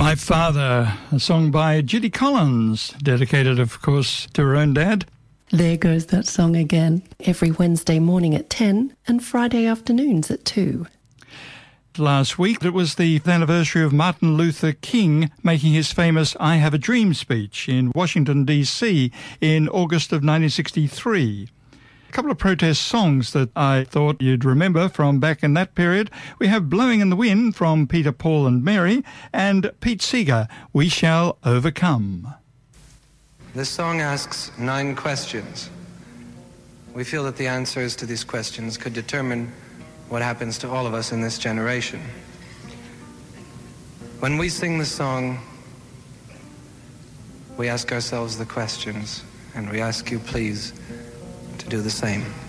My Father, a song by Judy Collins, dedicated, of course, to her own dad. There goes that song again, every Wednesday morning at 10 and Friday afternoons at 2. Last week, it was the anniversary of Martin Luther King making his famous I Have a Dream speech in Washington, D.C. in August of 1963. A couple of protest songs that I thought you'd remember from back in that period. We have Blowing in the Wind from Peter, Paul and Mary, and Pete Seeger, We Shall Overcome. This song asks 9 questions. We feel that the answers to these questions could determine what happens to all of us in this generation. When we sing the song, we ask ourselves the questions, and we ask you, please, to do the same.